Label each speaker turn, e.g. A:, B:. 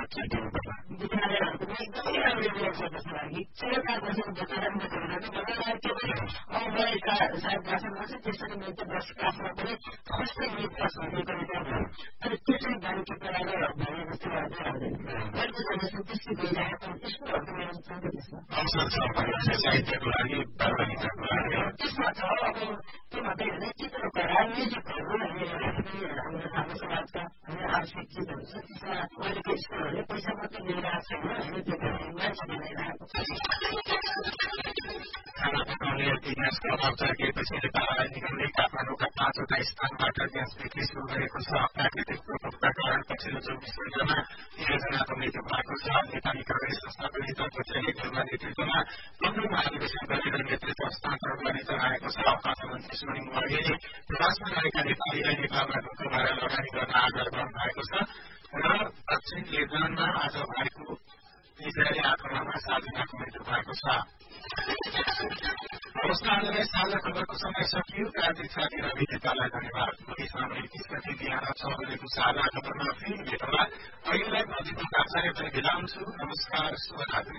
A: छुट्याउनु पर्ला विद्यालयहरूको पनि एकदमै राम्रो व्यवस्था जस्तो लागि सरकारको चाहिँ बचारण बचाउँदा मलाई त्यो पनि मलाई सायद भाषण गर्छ त्यसरी मैले त 10 क्लासमा पनि फर्स्ट युनिट पास हुने गरेका भयो तर त्यो चाहिँ बालिका पढाएर भने जस्तो लाग्दैन मैले जस्तो त्यस्तो गइरहेको स्कुलहरूको मेरो छ त्यसमा
B: अवसर छ भने साहित्यको लागि बालबालिकाको लागि
A: त्यसमा छ अब त्यो मात्रै होइन चित्रकला म्युजिकहरू हाम्रो हाम्रो समाजका आवश्यक चिजहरू छ त्यसमा अहिलेको स्कुलहरूले पैसा मात्रै दिइरहेको छैन होइन त्यो मान्छे बनाइरहेको
B: खाना पकाउने इतिहासको अभाव जागिएपछि नेपाललाई निगमले काठमाडौँका 5वटा स्थानबाट ग्यास बिक्री शुरू गरेको छ प्राकृतिक प्रकोपका कारण पछिल्लो 24 घण्टामा 13 जनाको मृत्यु भएको छ नेपाली कांग्रेस संस्थाको नेताको चेलीमा नेतृत्वमा पन्ध्र महाधिवेशन गरेर नेतृत्व हस्तान्तरण गर्ने जनाएको छ अर्थमन्त्री सुनिल मर्गेले प्रवासमा रहेका नेपालीलाई नेपालमा ढुक्क भएर लगानी गर्न आग्रह गर्नु भएको छ र दक्षिण लेबनानमा आज भएको इजरायली आक्रमणमा 7 जनाको मृत्यु भएको छ। नमस्कार साझा खबरको समय सकियो कार्तिक साथी रवि नेपाललाई धन्यवाद भोलि सामूहिक 30 गते बिहान 6 बजेको साझा खबरमा फेरि भेटौँला अहिलेलाई म दिपक आचार्य पनि बिदा हुन्छु नमस्कार शुभरात्री।